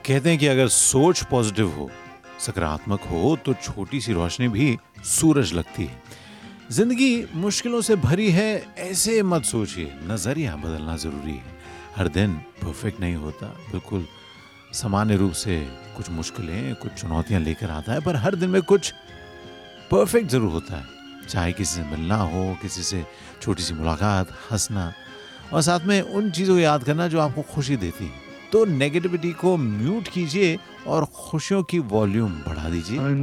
कहते हैं कि अगर सोच पॉजिटिव हो, सकारात्मक हो, तो छोटी सी रोशनी भी सूरज लगती है। जिंदगी मुश्किलों से भरी है, ऐसे मत सोचिए, नजरिया बदलना जरूरी है। हर दिन परफेक्ट नहीं होता, बिल्कुल सामान्य रूप से कुछ मुश्किलें, कुछ चुनौतियां लेकर आता है, पर हर दिन में कुछ परफेक्ट जरूर होता है। चाहे किसी से मिलना हो, किसी से छोटी सी मुलाकात, हंसना और साथ में उन चीज़ों को याद करना जो आपको खुशी देती है। तो नेगेटिविटी को म्यूट कीजिए और खुशियों की वॉल्यूम बढ़ा दीजिए।